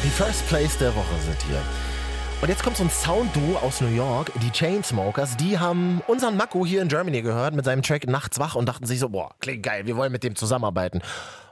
Die First Place der Woche sind hier. Und jetzt kommt so ein Soundduo aus New York, die Chainsmokers. Die haben unseren Mako hier in Germany gehört mit seinem Track Nachts wach und dachten sich so, boah, klingt geil, wir wollen mit dem zusammenarbeiten.